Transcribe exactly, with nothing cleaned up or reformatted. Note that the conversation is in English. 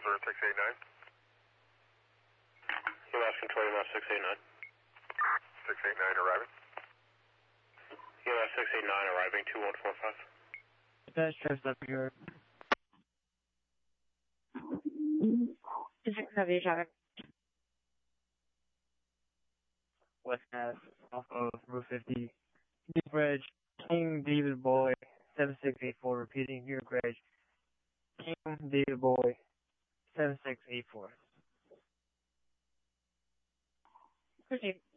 zero six eight nine. Alaskan twenty mile six eight nine. six eight nine arriving. Alaskan six eight nine arriving two one four five. That strips up here. six seven traffic. West Mass, off of Route fifty. New Bridge, King David Boy, seven six eight four, repeating New Bridge. King David Boy, seven six eight four. Proceed.